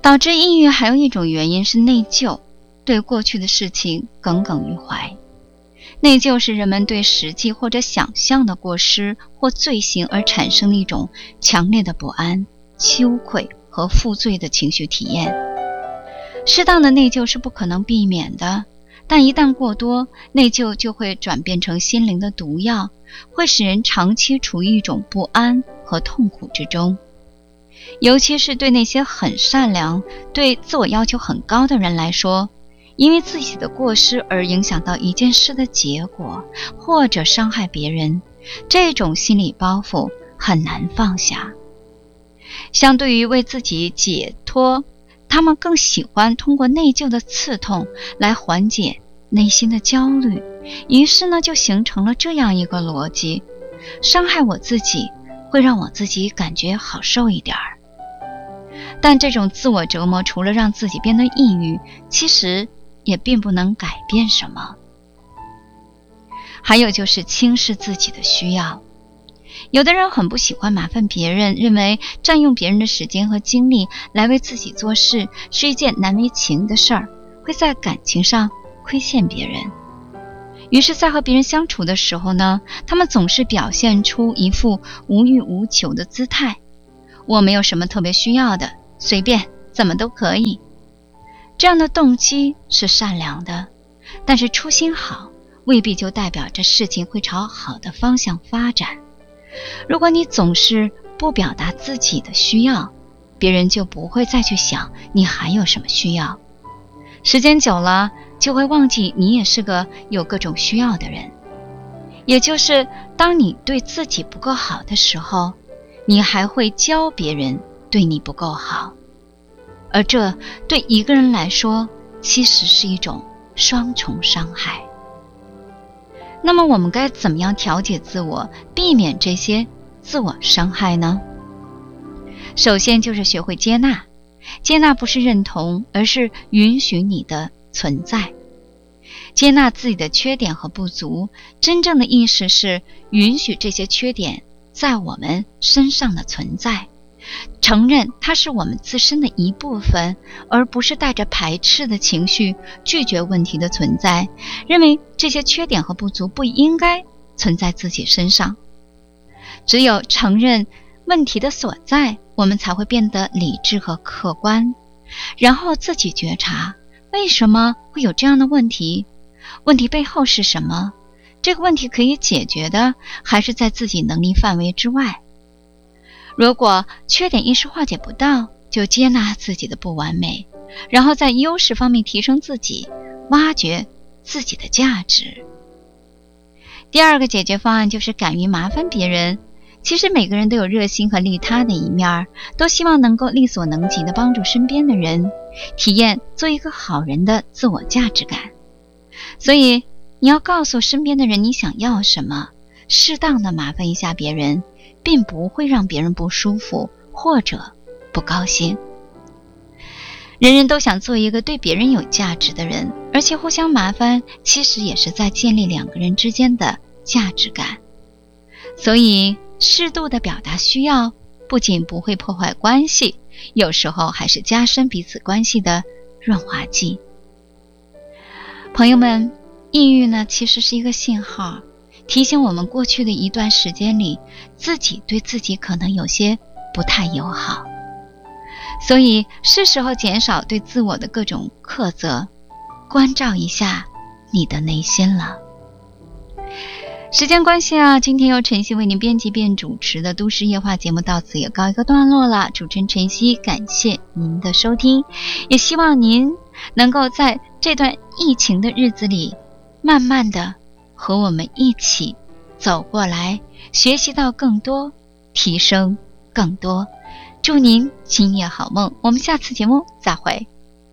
导致抑郁还有一种原因是内疚，对过去的事情耿耿于怀。内疚是人们对实际或者想象的过失或罪行而产生的一种强烈的不安、羞愧和负罪的情绪体验。适当的内疚是不可能避免的，但一旦过多，内疚就会转变成心灵的毒药，会使人长期处于一种不安和痛苦之中。尤其是对那些很善良、对自我要求很高的人来说，因为自己的过失而影响到一件事的结果，或者伤害别人，这种心理包袱很难放下。相对于为自己解脱，他们更喜欢通过内疚的刺痛来缓解内心的焦虑，于是呢，就形成了这样一个逻辑：伤害我自己会让我自己感觉好受一点儿。但这种自我折磨除了让自己变得抑郁，其实也并不能改变什么。还有就是轻视自己的需要。有的人很不喜欢麻烦别人，认为占用别人的时间和精力来为自己做事是一件难为情的事儿，会在感情上亏欠别人。于是在和别人相处的时候呢，他们总是表现出一副无欲无求的姿态，我没有什么特别需要的，随便怎么都可以。这样的动机是善良的，但是初心好未必就代表着事情会朝好的方向发展。如果你总是不表达自己的需要，别人就不会再去想你还有什么需要。时间久了，就会忘记你也是个有各种需要的人。也就是当你对自己不够好的时候，你还会教别人对你不够好。而这对一个人来说，其实是一种双重伤害。那么我们该怎么样调节自我，避免这些自我伤害呢？首先就是学会接纳。接纳不是认同，而是允许你的存在。接纳自己的缺点和不足，真正的意识是允许这些缺点在我们身上的存在，承认它是我们自身的一部分，而不是带着排斥的情绪拒绝问题的存在，认为这些缺点和不足不应该存在自己身上。只有承认问题的所在，我们才会变得理智和客观，然后自己觉察为什么会有这样的问题，问题背后是什么，这个问题可以解决的，还是在自己能力范围之外。如果缺点一时化解不到，就接纳自己的不完美，然后在优势方面提升自己，挖掘自己的价值。第二个解决方案就是敢于麻烦别人。其实每个人都有热心和利他的一面，都希望能够力所能及地帮助身边的人，体验做一个好人的自我价值感。所以你要告诉身边的人你想要什么，适当的麻烦一下别人，并不会让别人不舒服或者不高兴。人人都想做一个对别人有价值的人，而且互相麻烦其实也是在建立两个人之间的价值感。所以适度的表达需要，不仅不会破坏关系，有时候还是加深彼此关系的润滑剂。朋友们，抑郁呢，其实是一个信号，提醒我们过去的一段时间里，自己对自己可能有些不太友好。所以是时候减少对自我的各种苛责，关照一下你的内心了。时间关系啊，今天由晨曦为您编辑并主持的都市夜话节目到此也告一个段落了。主持人晨曦感谢您的收听，也希望您能够在这段疫情的日子里，慢慢的和我们一起走过来，学习到更多，提升更多。祝您今夜好梦，我们下次节目再会。